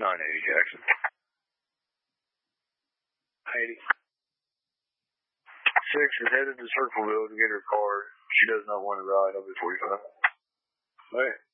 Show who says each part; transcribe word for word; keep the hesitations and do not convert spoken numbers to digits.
Speaker 1: nine eighty Jackson. eighty. Six is headed to Circleville to get her car. She does not want to ride. I'll be forty-five. Hey.